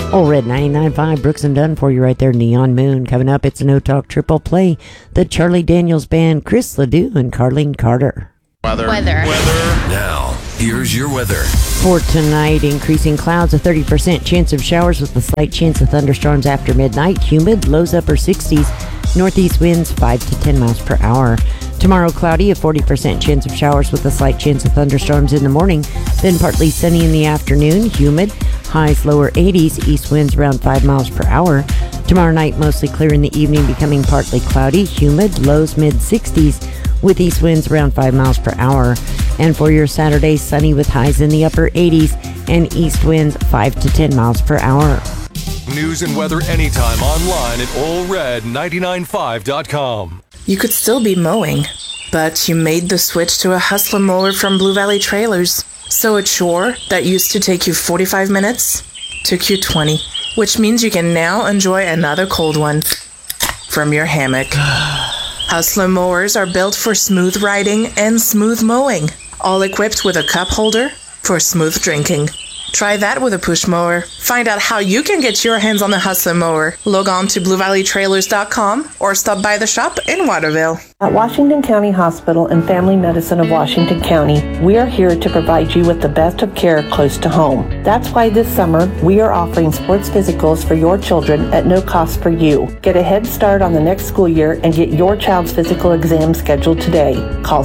Old Red 99.5, Brooks and Dunn for you right there. Neon Moon. Coming up, it's a No Talk Triple Play. The Charlie Daniels Band, Chris Ledoux and Carlene Carter. Weather. Now, here's your weather. For tonight, increasing clouds, a 30% chance of showers with a slight chance of thunderstorms after midnight. Humid, lows upper 60s. Northeast winds 5 to 10 miles per hour. Tomorrow, cloudy, a 40% chance of showers with a slight chance of thunderstorms in the morning. Then partly sunny in the afternoon. Humid, highs lower 80s. East winds around 5 miles per hour. Tomorrow night, mostly clear in the evening, becoming partly cloudy. Humid, lows mid 60s. With east winds around 5 miles per hour. And for your Saturday, sunny with highs in the upper 80s and east winds 5 to 10 miles per hour. News and weather anytime online at allred995.com. You could still be mowing, but you made the switch to a Hustler mower from Blue Valley Trailers. So a chore that used to take you 45 minutes took you 20, which means you can now enjoy another cold one from your hammock. Hustler mowers are built for smooth riding and smooth mowing, all equipped with a cup holder for smooth drinking. Try that with a push mower. Find out how you can get your hands on the Hustler mower. Log on to BlueValleyTrailers.com or stop by the shop in Waterville. At Washington County Hospital and Family Medicine of Washington County, we are here to provide you with the best of care close to home. That's why this summer, we are offering sports physicals for your children at no cost for you. Get a head start on the next school year and get your child's physical exam scheduled today. Call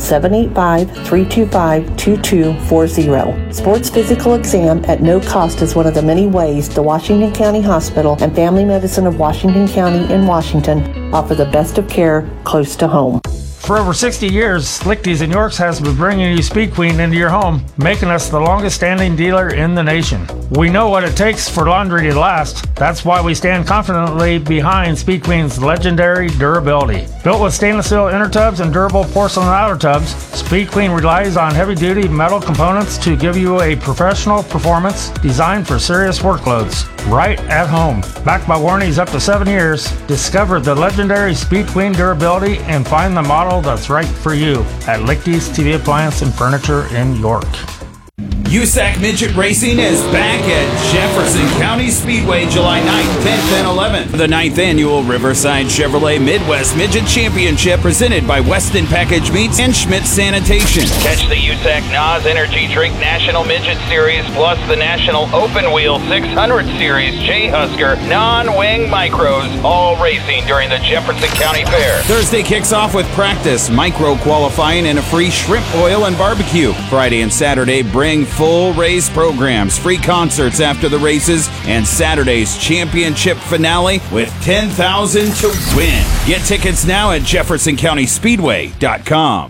785-325-2240. Sports physical exam at no cost is one of the many ways the Washington County Hospital and Family Medicine of Washington County in Washington offer the best of care close to home. For over 60 years, Lichty's in Yorks has been bringing you Speed Queen into your home, making us the longest standing dealer in the nation. We know what it takes for laundry to last. That's why we stand confidently behind Speed Queen's legendary durability. Built with stainless steel inner tubs and durable porcelain outer tubs, Speed Queen relies on heavy-duty metal components to give you a professional performance designed for serious workloads. Right at home. Backed by warranties up to 7 years, discover the legendary Speed Queen durability and find the model that's right for you at Lichty's TV Appliance and Furniture in York. USAC Midget Racing is back at Jefferson County Speedway July 9th, 10th, and 11th. The 9th Annual Riverside Chevrolet Midwest Midget Championship presented by Weston Package Meats and Schmidt Sanitation. Catch the USAC NOS Energy Drink National Midget Series plus the National Open Wheel 600 Series J-Husker non-wing micros, all racing during the Jefferson County Fair. Thursday kicks off with practice, micro qualifying, and a free shrimp oil and barbecue. Friday and Saturday bring full race programs, free concerts after the races, and Saturday's championship finale with $10,000 to win. Get tickets now at JeffersonCountySpeedway.com.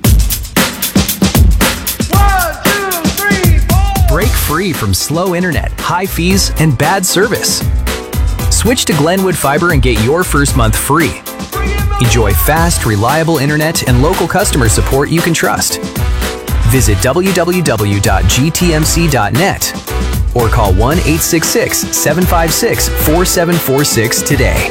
1, 2, 3, 4. Break free from slow internet, high fees, and bad service. Switch to Glenwood Fiber and get your first month free. Enjoy fast, reliable internet and local customer support you can trust. Visit www.gtmc.net or call 1-866-756-4746 today.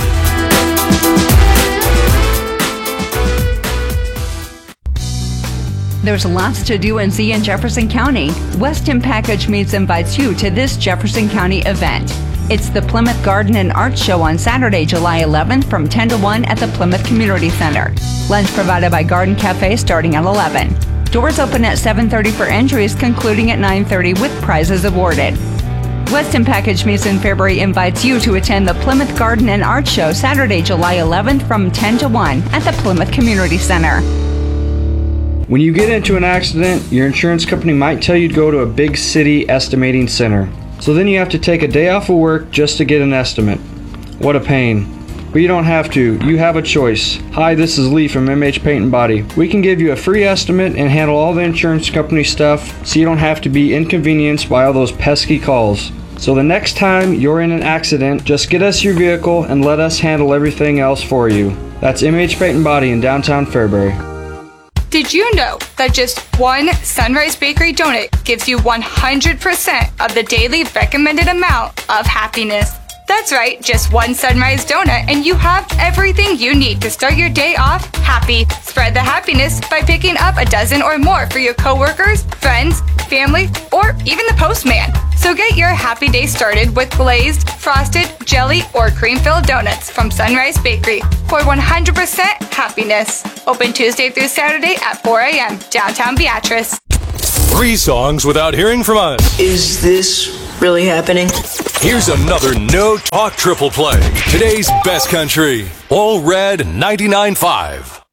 There's lots to do and see in Jefferson County. Weston Package Meats invites you to this Jefferson County event. It's the Plymouth Garden and Art Show on Saturday, July 11th from 10 to 1 at the Plymouth Community Center. Lunch provided by Garden Cafe starting at 11. Doors open at 7:30 for entries, concluding at 9:30 with prizes awarded. Weston Package Meats in Fairbury invites you to attend the Plymouth Garden and Art Show Saturday, July 11th from 10 to 1 at the Plymouth Community Center. When you get into an accident, your insurance company might tell you to go to a big city estimating center. So then you have to take a day off of work just to get an estimate. What a pain. But you don't have to. You have a choice. Hi, this is Lee from MH Paint and Body. We can give you a free estimate and handle all the insurance company stuff so you don't have to be inconvenienced by all those pesky calls. So the next time you're in an accident, just get us your vehicle and let us handle everything else for you. That's MH Paint and Body in downtown Fairbury. Did you know that just one Sunrise Bakery donut gives you 100% of the daily recommended amount of happiness? That's right, just one Sunrise donut and you have everything you need to start your day off happy. Spread the happiness by picking up a dozen or more for your coworkers, friends, family, or even the postman. So get your happy day started with glazed, frosted, jelly, or cream-filled donuts from Sunrise Bakery for 100% happiness. Open Tuesday through Saturday at 4 a.m. downtown Beatrice. 3 songs without hearing from us. Is this really happening? Here's another No Talk triple play. Today's best country. All Red 99.5.